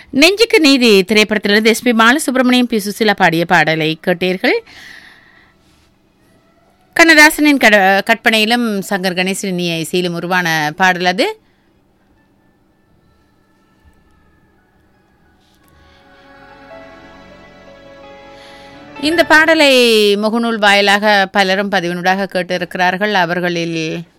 நெஞ்சுக்கு நீதி திரைப்படத்திலிருந்து SP Balasubramaniam B Susheela பாடிய பாடலை கேட்டீர்கள். கண்ணதாசனின் கற்பனையிலும் சங்கர் கணேசன் இசையிலும் உருவான பாடல் அது. இந்த பாடலை முகநூல் வாயிலாக பலரும் பதிவினூடாக கேட்டிருக்கிறார்கள். அவர்களில்